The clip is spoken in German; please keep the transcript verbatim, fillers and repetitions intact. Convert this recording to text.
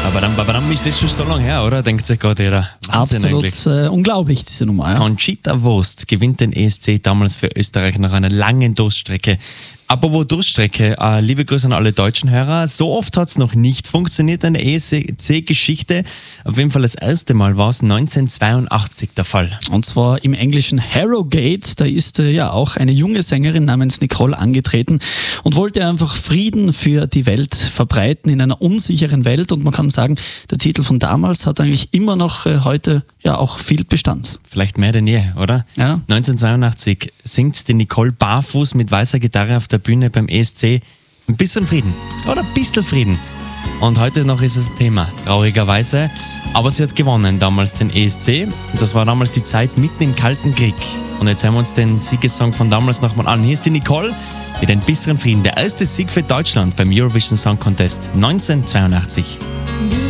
Aber dann, aber dann ist das schon so lange her, oder? Denkt sich gerade jeder. Wahnsinn Absolut eigentlich. äh, unglaublich, diese Nummer. Ja. Conchita Wurst gewinnt den E S C damals für Österreich nach einer langen Durststrecke. Apropos Durststrecke, äh, liebe Grüße an alle deutschen Hörer. So oft hat es noch nicht funktioniert in der E S C-Geschichte. Auf jeden Fall das erste Mal war es neunzehnhundertzweiundachtzig der Fall. Und zwar im englischen Harrogate. Da ist äh, ja auch eine junge Sängerin namens Nicole angetreten und wollte einfach Frieden für die Welt verbreiten in einer unsicheren Welt. Und man kann sagen, der Titel von damals hat eigentlich immer noch äh, heute ja auch viel Bestand. Vielleicht mehr denn je, oder? Ja. neunzehnhundertzweiundachtzig singt die Nicole barfuß mit weißer Gitarre auf der Bühne beim E S C. Ein bisschen Frieden. Oder ein bisschen Frieden. Und heute noch ist es Thema, traurigerweise. Aber sie hat gewonnen damals den E S C. Und das war damals die Zeit mitten im Kalten Krieg. Und jetzt hören wir uns den Siegessong von damals nochmal an. Hier ist die Nicole mit ein bisschen Frieden. Der erste Sieg für Deutschland beim Eurovision Song Contest neunzehnhundertzweiundachtzig.